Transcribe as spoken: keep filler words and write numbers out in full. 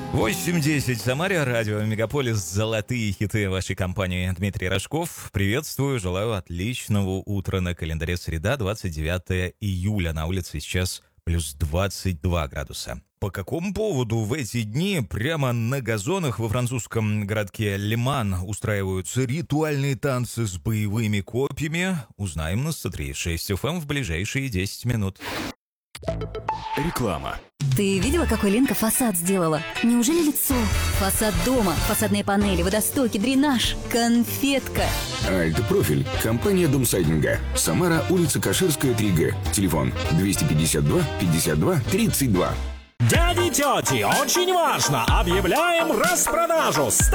восемь десять в Самаре, радио Мегаполис, золотые хиты вашей компании. Дмитрий Рожков, приветствую, желаю отличного утра. На календаре среда, двадцать девятое июля, на улице сейчас плюс двадцать два градуса. По какому поводу в эти дни прямо на газонах во французском городке Лиман устраиваются ритуальные танцы с боевыми копьями, узнаем на сто три и шесть эф эм в ближайшие десять минут. Реклама. Ты видела, какой Ленка фасад сделала? Неужели лицо? Фасад дома, фасадные панели, водостоки, дренаж, конфетка. Альт-профиль. Компания Домсайдинга. Самара, улица Каширская, три гэ. Телефон двести пятьдесят два пятьдесят два тридцать два. Дяди, тети, очень важно! Объявляем распродажу!